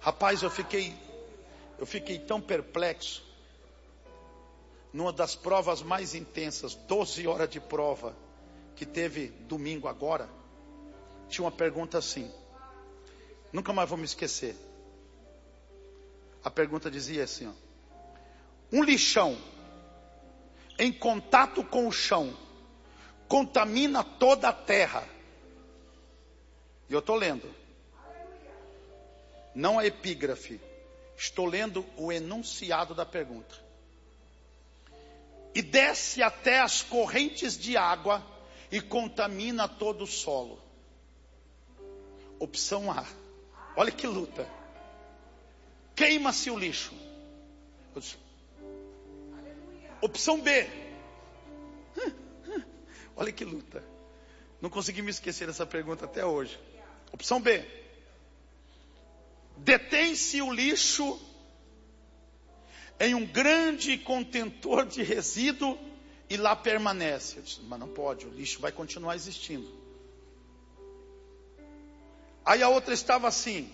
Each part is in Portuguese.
Rapaz, eu fiquei tão perplexo. Numa das provas mais intensas, 12 horas de prova, que teve domingo agora, tinha uma pergunta assim, nunca mais vou me esquecer. A pergunta dizia assim, ó: um lixão em contato com o chão contamina toda a terra. E eu estou lendo, não a epígrafe, estou lendo o enunciado da pergunta. E desce até as correntes de água e contamina todo o solo. Opção A, olha que luta. Queima-se o lixo. Opção B, olha que luta. Não consegui me esquecer dessa pergunta até hoje. Opção B, detém-se o lixo em um grande contentor de resíduo e lá permanece. Eu disse, mas não pode, o lixo vai continuar existindo. Aí a outra estava assim: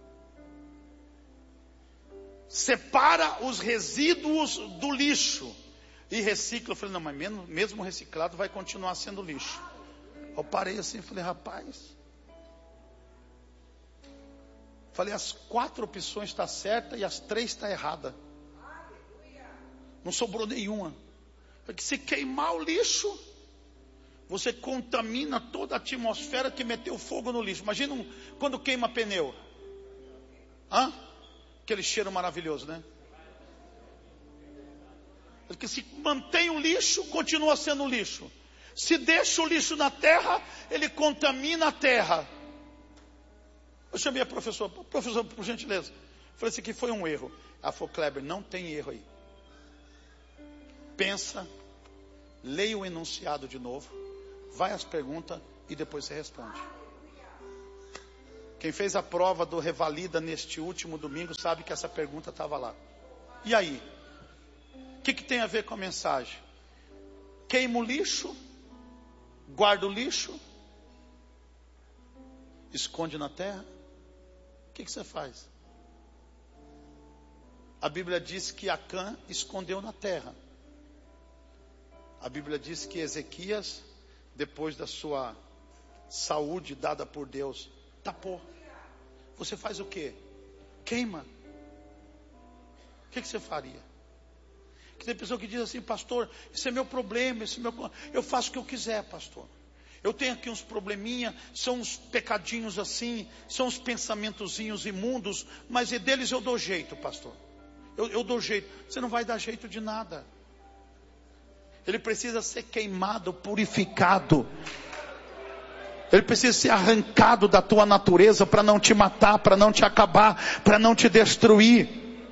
separa os resíduos do lixo e recicla. Eu falei, não, mas mesmo reciclado vai continuar sendo lixo. Eu parei assim e falei, rapaz, falei, as 4 opções estão certas e as 3 estão erradas. Não sobrou nenhuma. Porque se queimar o lixo, você contamina toda a atmosfera que meteu fogo no lixo. Imagina quando queima pneu. Aquele cheiro maravilhoso, né? Porque se mantém o lixo, continua sendo lixo. Se deixa o lixo na terra, ele contamina a terra. Eu chamei a professora, por gentileza. Falei, isso aqui foi um erro. Ela falou, Kleber, não tem erro aí. Pensa, leia o enunciado de novo, vai às perguntas e depois você responde. Quem fez a prova do Revalida neste último domingo sabe que essa pergunta estava lá. E aí? O que tem a ver com a mensagem? Queima o lixo, guarda o lixo, esconde na terra. O que você faz? A Bíblia diz que Acã escondeu na terra. A Bíblia diz que Ezequias, depois da sua saúde dada por Deus, tapou. Você faz o quê? Queima. O que você faria? Que tem pessoa que diz assim, pastor, esse é meu problema, eu faço o que eu quiser, pastor. Eu tenho aqui uns probleminha, são uns pecadinhos assim, são uns pensamentozinhos imundos, mas deles eu dou jeito, pastor. Eu dou jeito. Você não vai dar jeito de nada. Ele precisa ser queimado, purificado. Ele precisa ser arrancado da tua natureza para não te matar, para não te acabar, para não te destruir.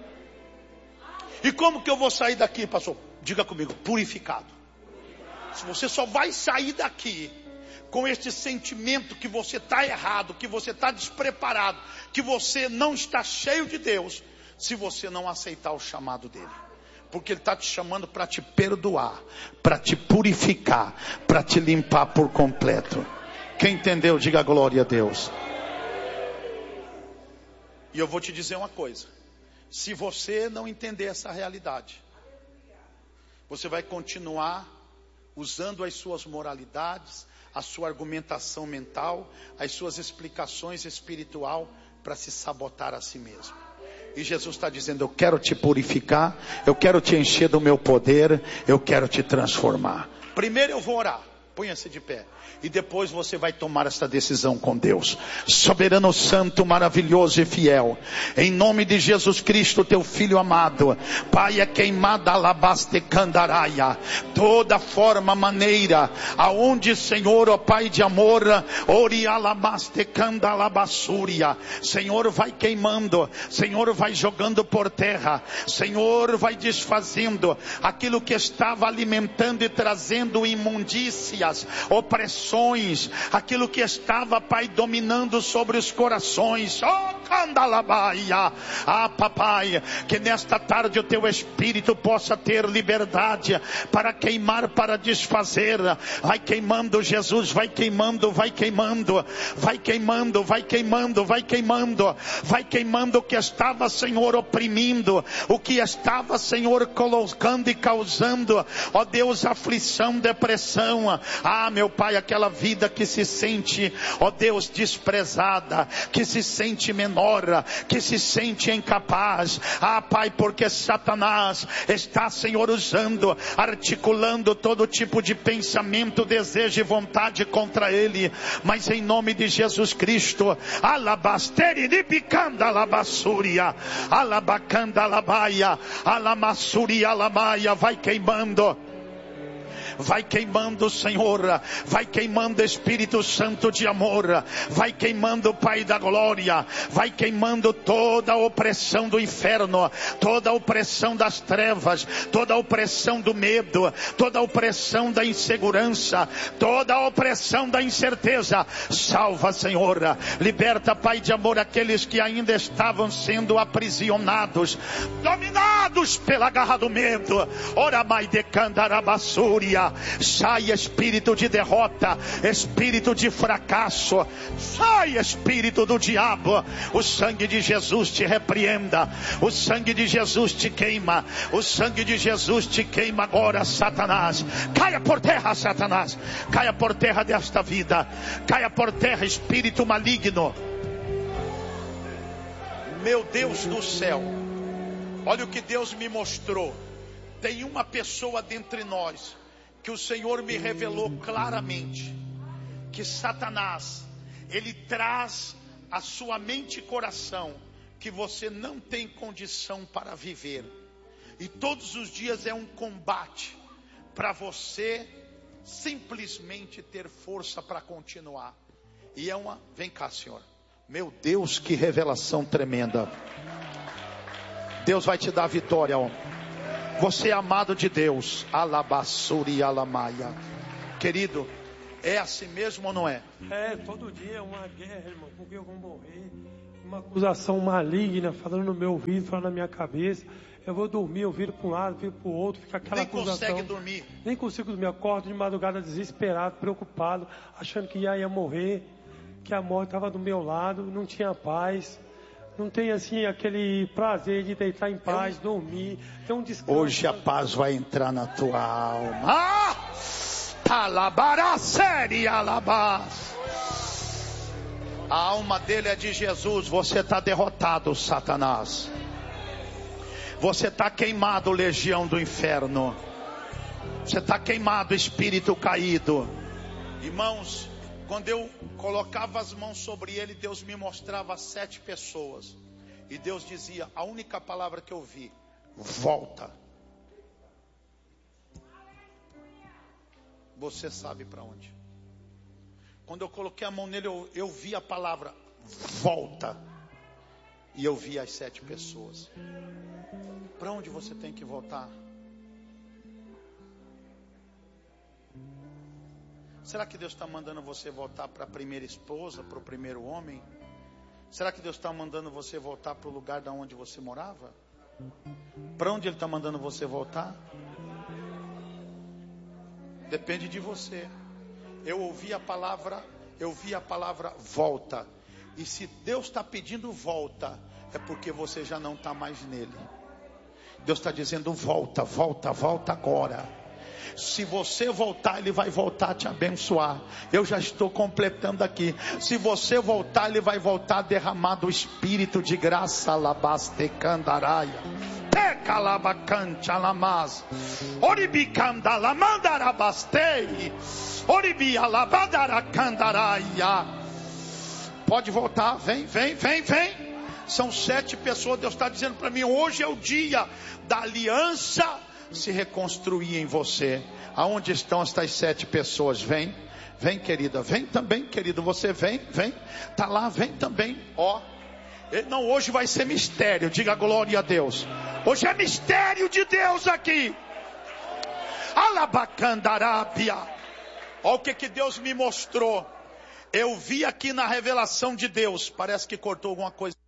E como que eu vou sair daqui, pastor? Diga comigo, purificado. Se você só vai sair daqui com este sentimento que você está errado, que você está despreparado, que você não está cheio de Deus, se você não aceitar o chamado dele. Porque ele está te chamando para te perdoar, para te purificar, para te limpar por completo. Quem entendeu, diga glória a Deus. E eu vou te dizer uma coisa. Se você não entender essa realidade, você vai continuar usando as suas moralidades, a sua argumentação mental, as suas explicações espiritual para se sabotar a si mesmo. E Jesus está dizendo, eu quero te purificar, eu quero te encher do meu poder, eu quero te transformar. Primeiro eu vou orar, ponha-se de pé. E depois você vai tomar essa decisão com Deus. Soberano santo, maravilhoso e fiel, em nome de Jesus Cristo, teu filho amado, Pai, é queimada alabaste candaraia, toda forma, maneira, aonde, Senhor, ó Pai de amor, ori alabaste candalabassúria, Senhor, vai queimando, Senhor, vai jogando por terra, Senhor, vai desfazendo aquilo que estava alimentando e trazendo imundícia glórias, opressões, aquilo que estava, Pai, dominando sobre os corações. Candalabaia. Papai, que nesta tarde o teu Espírito possa ter liberdade para queimar, para desfazer. Vai queimando, Jesus, vai queimando, vai queimando, vai queimando, vai queimando, vai queimando, vai queimando o que estava, Senhor, oprimindo, o que estava, Senhor, colocando e causando, ó Deus, aflição, depressão. Meu Pai, aquela vida que se sente, ó Deus, desprezada, que se sente menor, que se sente incapaz. Pai, porque Satanás está, Senhor, usando, articulando todo tipo de pensamento, desejo e vontade contra ele. Mas em nome de Jesus Cristo, alabasteri libicanda alabassúria, alabacanda alabaia, alamassuria alamaia, vai queimando. Vai queimando, Senhor, vai queimando, Espírito Santo de amor, vai queimando, Pai da glória, vai queimando toda a opressão do inferno, toda a opressão das trevas, toda a opressão do medo, toda a opressão da insegurança, toda a opressão da incerteza. Salva, Senhor, liberta, Pai de amor, aqueles que ainda estavam sendo aprisionados, dominados pela garra do medo. Ora mai de candarabassúria. Sai, espírito de derrota, espírito de fracasso, sai, espírito do diabo. O sangue de Jesus te repreenda, o sangue de Jesus te queima, o sangue de Jesus te queima agora, Satanás. Caia por terra, Satanás, caia por terra desta vida, caia por terra, espírito maligno. Meu Deus do céu, olha o que Deus me mostrou. Tem uma pessoa dentre nós que o Senhor me revelou claramente, que Satanás, ele traz a sua mente e coração que você não tem condição para viver, e todos os dias é um combate para você simplesmente ter força para continuar. E é uma, vem cá, Senhor, meu Deus, que revelação tremenda. Deus vai te dar vitória, ó. Você é amado de Deus. Alabassuri alamaia. Querido, é assim mesmo ou não é? Todo dia é uma guerra, irmão. Com quem eu vou morrer? Uma acusação maligna falando no meu ouvido, falando na minha cabeça. Eu vou dormir, eu viro para um lado, viro para o outro, fica aquela acusação. Nem consegue dormir. Nem consigo dormir, acordo de madrugada desesperado, preocupado, achando que ia morrer, que a morte estava do meu lado, não tinha paz. Não tem assim aquele prazer de deitar em paz, dormir, ter um descanso. Hoje a paz vai entrar na tua alma. Talabará séria alabás. A alma dele é de Jesus. Você está derrotado, Satanás. Você está queimado, legião do inferno. Você está queimado, espírito caído. Irmãos, quando eu colocava as mãos sobre ele, Deus me mostrava 7 pessoas. E Deus dizia, a única palavra que eu vi, volta. Você sabe para onde. Quando eu coloquei a mão nele, eu vi a palavra, volta. E eu vi as 7 pessoas. Para onde você tem que voltar? Será que Deus está mandando você voltar para a primeira esposa, para o primeiro homem? Será que Deus está mandando você voltar para o lugar da onde você morava? Para onde Ele está mandando você voltar? Depende de você. Eu ouvi a palavra volta. E se Deus está pedindo volta, é porque você já não está mais nele. Deus está dizendo volta, volta, volta agora. Se você voltar, Ele vai voltar a te abençoar. Eu já estou completando aqui. Se você voltar, Ele vai voltar a derramar do Espírito de graça. Alabaste candaraia. Tecalabacante alamaz. Oribicanda lamandarabastei. Oribi alabadaracandaраia. Pode voltar, vem. São 7 pessoas. Deus está dizendo para mim, hoje é o dia da aliança se reconstruir em você. Aonde estão estas 7 pessoas? Vem querida, vem também, querido, você vem, tá lá, vem também, ó. Não, hoje vai ser mistério, diga glória a Deus. Hoje é mistério de Deus aqui. Alabacandarábia. Olha o que Deus me mostrou. Eu vi aqui na revelação de Deus. Parece que cortou alguma coisa.